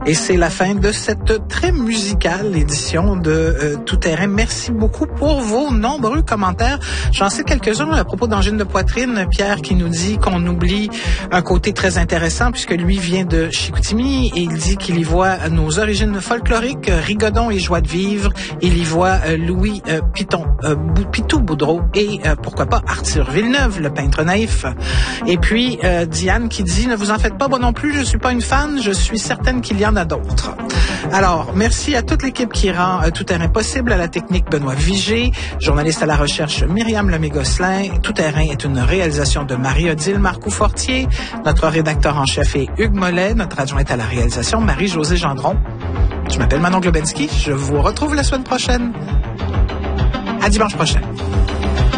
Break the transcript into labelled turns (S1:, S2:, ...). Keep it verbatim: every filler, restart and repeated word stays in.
S1: Et c'est la fin de cette très musicale édition de euh, Tout Terrain. Merci beaucoup pour vos nombreux commentaires. J'en sais quelques-uns à propos d'angine de poitrine. Pierre qui nous dit qu'on oublie un côté très intéressant puisque lui vient de Chicoutimi et il dit qu'il y voit nos origines folkloriques, rigodon et joie de vivre. Il y voit euh, Louis euh, Piton, euh, Pitou Boudreau et euh, pourquoi pas Arthur Villeneuve, le peintre naïf. Et puis euh, Diane qui dit « Ne vous en faites pas, moi non plus, je suis pas une fan, je suis certaine qu'il y en a d'autres. » Alors, merci à toute l'équipe qui rend euh, Tout Terrain possible, à la technique Benoît Vigé, journaliste à la recherche Myriam Lemay-Gosselin. Tout Terrain est une réalisation de Marie-Odile Marcoux-Fortier. Notre rédacteur en chef est Hugues Mollet, notre adjointe à la réalisation Marie-Josée Gendron. Je m'appelle Manon Globensky, je vous retrouve la semaine prochaine. À dimanche prochain.